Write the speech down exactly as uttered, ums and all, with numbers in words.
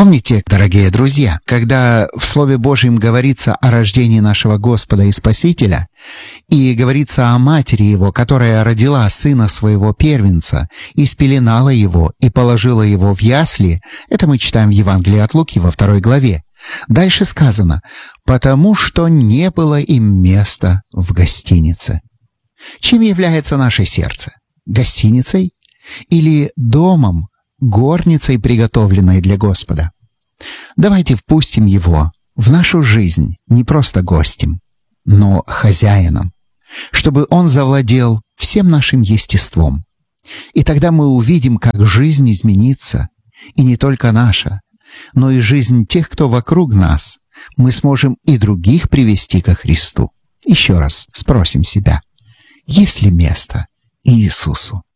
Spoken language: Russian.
Помните, дорогие друзья, когда в Слове Божьем говорится о рождении нашего Господа и Спасителя, и говорится о матери Его, которая родила сына своего первенца, и спеленала его, и положила его в ясли, это мы читаем в Евангелии от Луки во второй главе. Дальше сказано: «потому что не было им места в гостинице». Чем является наше сердце? Гостиницей или домом, горницей, приготовленной для Господа? Давайте впустим Его в нашу жизнь не просто гостем, но хозяином, чтобы Он завладел всем нашим естеством. И тогда мы увидим, как жизнь изменится, и не только наша, но и жизнь тех, кто вокруг нас. Мы сможем и других привести ко Христу. Еще раз спросим себя: есть ли место Иисусу?